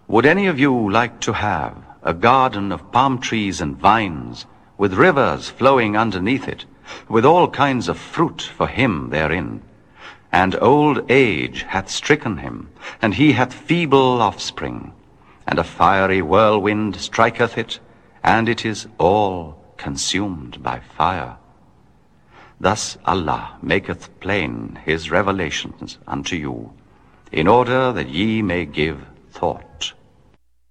Would any of you like to have a garden of palm trees and vines, with rivers flowing underneath it, with all kinds of fruit for him therein? And old age hath stricken him, and he hath feeble offspring, and a fiery whirlwind striketh it, and it is all consumed by fire. Thus Allah maketh plain his revelations unto you, in order that ye may give thought.